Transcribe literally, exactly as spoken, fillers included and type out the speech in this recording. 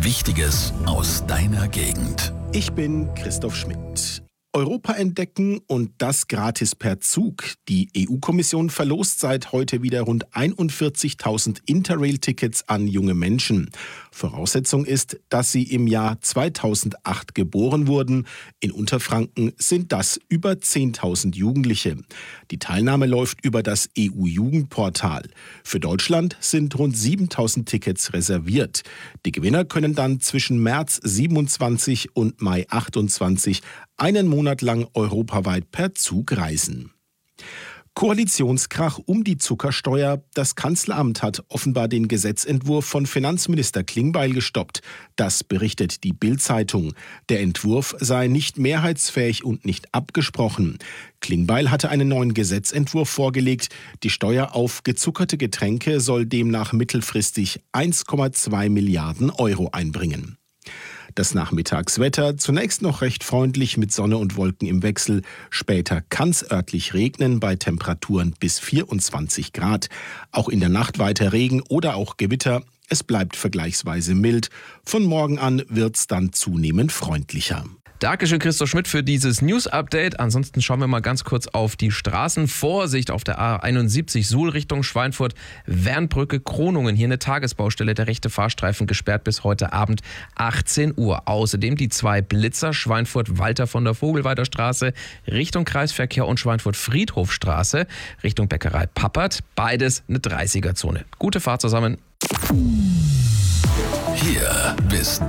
Wichtiges aus deiner Gegend. Ich bin Christoph Schmidt. Europa entdecken und das gratis per Zug. Die E U-Kommission verlost seit heute wieder rund einundvierzigtausend Interrail-Tickets an junge Menschen. Voraussetzung ist, dass sie im Jahr zweitausendacht geboren wurden. In Unterfranken sind das über zehntausend Jugendliche. Die Teilnahme läuft über das E U-Jugendportal. Für Deutschland sind rund siebentausend Tickets reserviert. Die Gewinner können dann zwischen März siebenundzwanzig und Mai achtundzwanzig einen Monat lang europaweit per Zug reisen. Koalitionskrach um die Zuckersteuer. Das Kanzleramt hat offenbar den Gesetzentwurf von Finanzminister Klingbeil gestoppt. Das berichtet die Bild-Zeitung. Der Entwurf sei nicht mehrheitsfähig und nicht abgesprochen. Klingbeil hatte einen neuen Gesetzentwurf vorgelegt. Die Steuer auf gezuckerte Getränke soll demnach mittelfristig eins Komma zwei Milliarden Euro einbringen. Das Nachmittagswetter zunächst noch recht freundlich mit Sonne und Wolken im Wechsel. Später kann es örtlich regnen bei Temperaturen bis vierundzwanzig Grad. Auch in der Nacht weiter Regen oder auch Gewitter. Es bleibt vergleichsweise mild. Von morgen an wird's dann zunehmend freundlicher. Dankeschön, Christoph Schmidt, für dieses News-Update. Ansonsten schauen wir mal ganz kurz auf die Straßen. Vorsicht auf der A einundsiebzig Suhl Richtung Schweinfurt, Wernbrücke, Kronungen. Hier eine Tagesbaustelle, der rechte Fahrstreifen gesperrt bis heute Abend achtzehn Uhr. Außerdem die zwei Blitzer, Schweinfurt Walter von der Vogelweider Straße Richtung Kreisverkehr und Schweinfurt Friedhofstraße Richtung Bäckerei Pappert. Beides eine dreißiger Zone. Gute Fahrt zusammen. Hier bist